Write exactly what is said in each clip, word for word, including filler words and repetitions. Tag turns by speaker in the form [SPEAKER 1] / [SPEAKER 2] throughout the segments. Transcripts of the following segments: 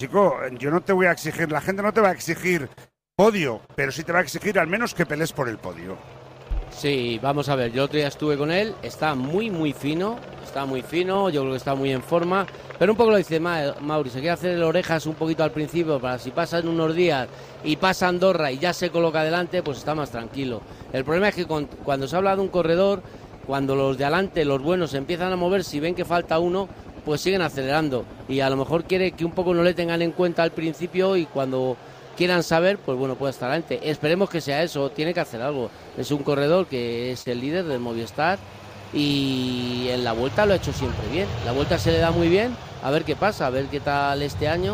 [SPEAKER 1] Chico, yo no te voy a exigir, la gente no te va a exigir podio, pero sí te va a exigir al menos que pelees por el podio.
[SPEAKER 2] Sí, vamos a ver, yo otro día estuve con él, está muy muy fino, está muy fino, yo creo que está muy en forma, pero un poco lo dice Ma- Mauri, se quiere hacer el orejas un poquito al principio para si pasan unos días y pasa Andorra y ya se coloca adelante, pues está más tranquilo. El problema es que con, cuando se habla de un corredor, cuando los de adelante, los buenos, se empiezan a mover, si ven que falta uno, pues siguen acelerando y a lo mejor quiere que un poco no le tengan en cuenta al principio y cuando quieran saber, pues bueno, puede estar adelante. Esperemos que sea eso, tiene que hacer algo. Es un corredor que es el líder del Movistar y en la Vuelta lo ha hecho siempre bien. La Vuelta se le da muy bien, a ver qué pasa, a ver qué tal este año.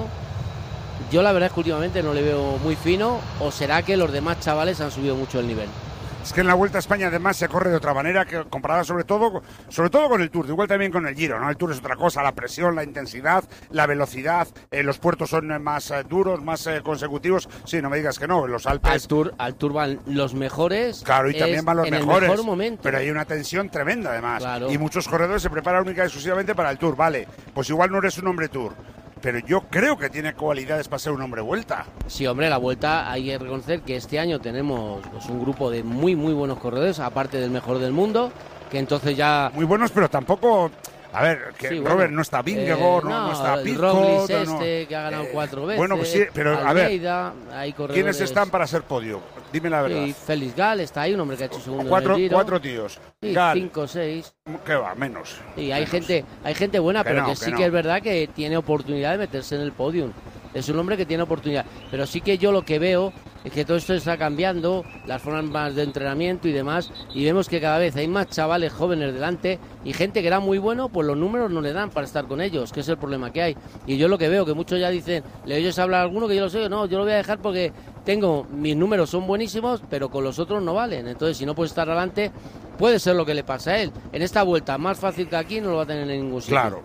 [SPEAKER 2] Yo la verdad es que últimamente no le veo muy fino, o será que los demás chavales han subido mucho el nivel.
[SPEAKER 1] Es que en la Vuelta a España además se corre de otra manera, que comparada sobre todo sobre todo con el Tour, igual también con el Giro, ¿no? El Tour es otra cosa, la presión, la intensidad, la velocidad, eh, los puertos son eh, más eh, duros, más eh, consecutivos. Sí, no me digas que no, los Alpes...
[SPEAKER 2] Al Tour, al Tour van los mejores.
[SPEAKER 1] Claro, y también van los
[SPEAKER 2] en
[SPEAKER 1] mejores.
[SPEAKER 2] El mejor momento.
[SPEAKER 1] Pero hay una tensión tremenda además.
[SPEAKER 2] Claro.
[SPEAKER 1] Y muchos corredores se preparan única y exclusivamente para el Tour. Vale, pues igual no eres un hombre Tour, pero yo creo que tiene cualidades para ser un hombre Vuelta.
[SPEAKER 2] Sí, hombre, la Vuelta hay que reconocer que este año tenemos pues, un grupo de muy, muy buenos corredores, aparte del mejor del mundo, que entonces ya...
[SPEAKER 1] Muy buenos, pero tampoco... A ver, que
[SPEAKER 2] sí,
[SPEAKER 1] Robert
[SPEAKER 2] bueno,
[SPEAKER 1] no está Vingegaard,
[SPEAKER 2] eh,
[SPEAKER 1] no,
[SPEAKER 2] no,
[SPEAKER 1] no está Pitcock,
[SPEAKER 2] Roglic
[SPEAKER 1] no,
[SPEAKER 2] este,
[SPEAKER 1] no.
[SPEAKER 2] que ha ganado
[SPEAKER 1] Eh,
[SPEAKER 2] cuatro veces.
[SPEAKER 1] Bueno, pues sí, pero
[SPEAKER 2] Almeida,
[SPEAKER 1] a ver,
[SPEAKER 2] hay corredores...
[SPEAKER 1] ¿quiénes están para ser podio? Dime la verdad.
[SPEAKER 2] Sí, Félix Gal está ahí, un hombre que ha hecho segundo
[SPEAKER 1] Cuatro,
[SPEAKER 2] en el Giro.
[SPEAKER 1] cuatro tíos.
[SPEAKER 2] Sí,
[SPEAKER 1] Gal,
[SPEAKER 2] cinco, seis.
[SPEAKER 1] ¿qué va? Menos.
[SPEAKER 2] Y hay
[SPEAKER 1] menos.
[SPEAKER 2] gente, hay gente buena,
[SPEAKER 1] Que
[SPEAKER 2] pero
[SPEAKER 1] no,
[SPEAKER 2] que,
[SPEAKER 1] que
[SPEAKER 2] sí
[SPEAKER 1] no.
[SPEAKER 2] que es verdad que tiene oportunidad de meterse en el podium. Es un hombre que tiene oportunidad. Pero sí que yo lo que veo es que todo esto está cambiando, las formas de entrenamiento y demás, y vemos que cada vez hay más chavales jóvenes delante y gente que era muy bueno, pues los números no le dan para estar con ellos, que es el problema que hay. Y yo lo que veo, que muchos ya dicen, le oyes hablar a alguno que yo lo sé, no, yo lo voy a dejar porque tengo, mis números son buenísimos, pero con los otros no valen. Entonces, si no puede estar adelante, puede ser lo que le pasa a él. En esta Vuelta, más fácil que aquí, no lo va a tener en ningún sitio.
[SPEAKER 1] Claro.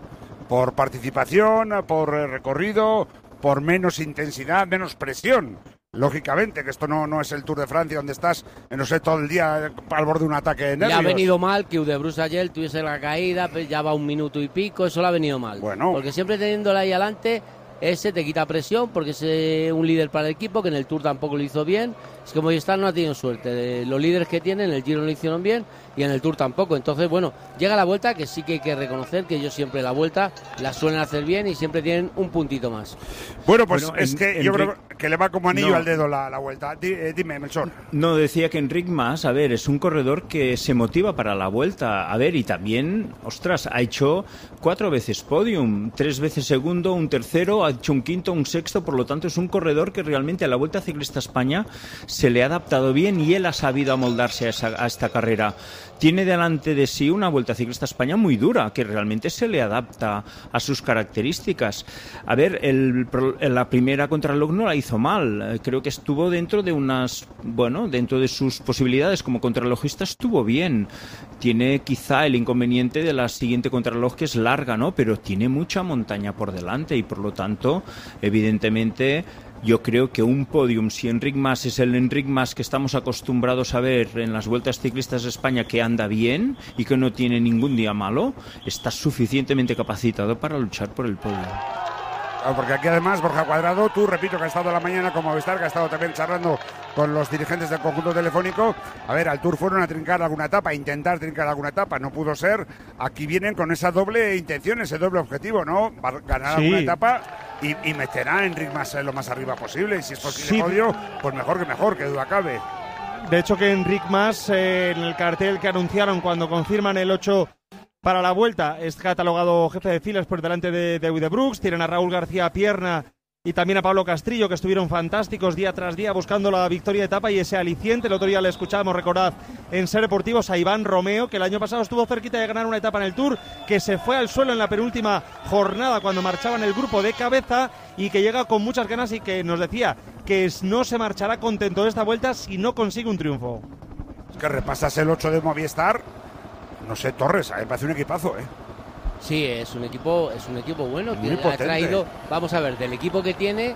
[SPEAKER 1] Por participación, por eh, recorrido, por menos intensidad, menos presión. Lógicamente, que esto no, no es el Tour de Francia donde estás, eh, no sé, todo el día eh, al borde de un ataque de nervios.
[SPEAKER 2] Le ha venido mal que Udebruce ayer tuviese la caída, pues ya va un minuto y pico, eso le ha venido mal.
[SPEAKER 1] Bueno.
[SPEAKER 2] Porque siempre teniéndola ahí adelante, ese te quita presión porque es eh, un líder para el equipo, que en el Tour tampoco lo hizo bien. Es que Movistar no ha tenido suerte. Los líderes que tienen, en el Giro lo hicieron bien y en el Tour tampoco. Entonces, bueno, llega la Vuelta, que sí que hay que reconocer que ellos siempre la Vuelta la suelen hacer bien y siempre tienen un puntito más.
[SPEAKER 1] Bueno, pues
[SPEAKER 3] Bueno,
[SPEAKER 1] es
[SPEAKER 3] en-
[SPEAKER 1] que
[SPEAKER 3] en
[SPEAKER 1] yo
[SPEAKER 3] Rick-
[SPEAKER 1] creo que le va como anillo
[SPEAKER 3] No.
[SPEAKER 1] al dedo la, la Vuelta. Di- eh, dime, Melchor.
[SPEAKER 3] No, decía que Enric Mas, a ver, es un corredor que se motiva para la Vuelta. A ver, y también, ostras, ha hecho cuatro veces podium, tres veces segundo, un tercero, ha hecho un quinto, un sexto, por lo tanto es un corredor que realmente a la Vuelta Ciclista España se le ha adaptado bien y él ha sabido amoldarse a, esa- a esta carrera. Tiene delante de sí una Vuelta Ciclista España muy dura, que realmente se le adapta a sus características. A ver, el, pro- la primera contrarreloj no la hizo mal. Eh, Creo que estuvo dentro de unas, bueno, dentro de sus posibilidades como contrarrelojista estuvo bien. Tiene quizá el inconveniente de la siguiente contrarreloj, que es larga, ¿no? Pero tiene mucha montaña por delante y por lo tanto, evidentemente, yo creo que un podium, si Enric Mas es el Enric Mas que estamos acostumbrados a ver en las Vueltas Ciclistas de España, que anda bien y que no tiene ningún día malo, está suficientemente capacitado para luchar por el podio.
[SPEAKER 1] Claro, porque aquí además Borja Cuadrado, tú repito que ha estado la mañana con Movistar, que ha estado también charlando con los dirigentes del conjunto telefónico. A ver, al Tour fueron a trincar alguna etapa, a intentar trincar alguna etapa, no pudo ser. Aquí vienen con esa doble intención, ese doble objetivo, ¿no? Va- Ganar
[SPEAKER 4] Sí.
[SPEAKER 1] alguna etapa y, y meter a Enric más lo más arriba posible. Y si es posible
[SPEAKER 4] Sí.
[SPEAKER 1] podio, pues mejor que mejor, que duda cabe.
[SPEAKER 4] De hecho, que Enric Mas, eh, en el cartel que anunciaron cuando confirman el ocho para la Vuelta, es catalogado jefe de filas por delante de, de Udebrooks. Tienen a Raúl García Pierna y también a Pablo Castrillo, que estuvieron fantásticos día tras día buscando la victoria de etapa y ese aliciente. El otro día le escuchábamos, recordad, en Ser Deportivos a Iván Romeo, que el año pasado estuvo cerquita de ganar una etapa en el Tour, que se fue al suelo en la penúltima jornada cuando marchaba en el grupo de cabeza y que llega con muchas ganas y que nos decía que no se marchará contento de esta Vuelta si no consigue un triunfo.
[SPEAKER 1] Es que repasas el ocho de Movistar, no sé, Torres, a mí me parece un equipazo, ¿eh?
[SPEAKER 2] Sí, es un equipo, es un equipo bueno.
[SPEAKER 1] Muy
[SPEAKER 2] Que
[SPEAKER 1] potente.
[SPEAKER 2] ha traído, vamos a ver, del equipo que tiene,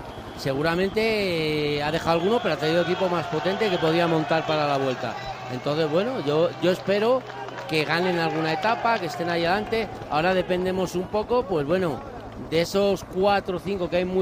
[SPEAKER 2] seguramente eh, ha dejado alguno, pero ha traído equipo más potente que podía montar para la Vuelta. Entonces, bueno, yo, yo espero que ganen alguna etapa, que estén ahí adelante. Ahora dependemos un poco, pues bueno, de esos cuatro o cinco que hay muy